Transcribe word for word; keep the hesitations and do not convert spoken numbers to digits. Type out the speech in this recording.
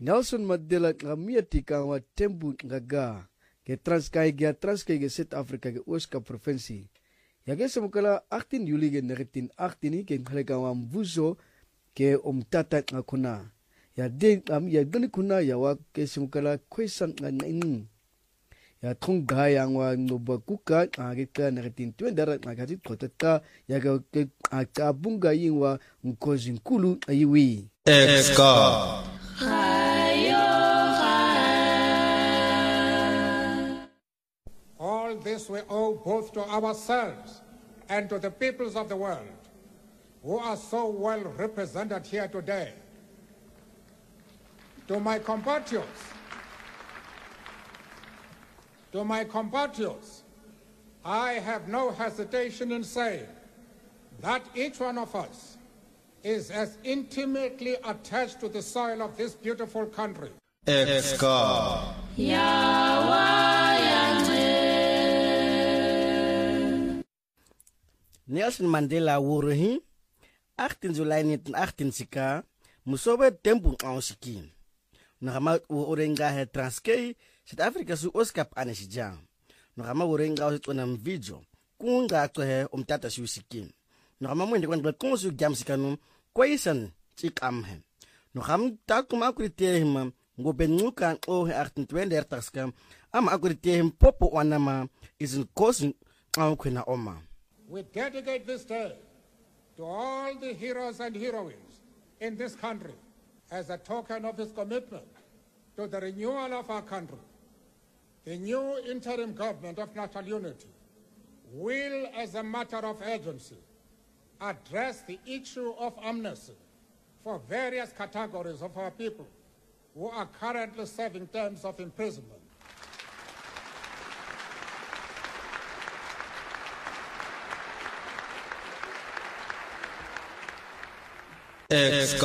Nelson Mandela ngamia tika wa tembu ngaga ke Transkei ge Transkei ge South Africa ge Ooskaap provinsie. Ya ge semukala achttien Juli ge negentien achttien ke ngaleka wa mvuzo ke omtata ngakuna. Ya de am ya gani kuna ya wa ke semukala kwesan nganin. Ya trong gaya wa noba kuka age ka negentien twendara ngakati kotata ya ge akabunga yinwa nkozi nkulu ayiwi. Exka. All this we owe both to ourselves and to the peoples of the world who are so well represented here today. To my compatriots, to my compatriots, I have no hesitation in saying that each one of us is as intimately attached to the soil of this beautiful country. Exka. Nelson Mandela wuruhi achttien July negentien achttien sika musobe tempu ausiki nogama urenga he Transkei South Africa su Ooskaap anesija nogama urenga usitona mvijo kunga kwe umtata shusikin nogama mwende kwandle konsu jamsikanu kwaisan chikamhe nogam takuma akuritehima ngobenguka ohe achttien tweeëndertig ska ama akuritehim popo wanama isin kosin awkwena oma. We dedicate this day to all the heroes and heroines in this country as a token of his commitment to the renewal of our country. The new interim government of national unity will, as a matter of urgency, address the issue of amnesty for various categories of our people who are currently serving terms of imprisonment. Exka.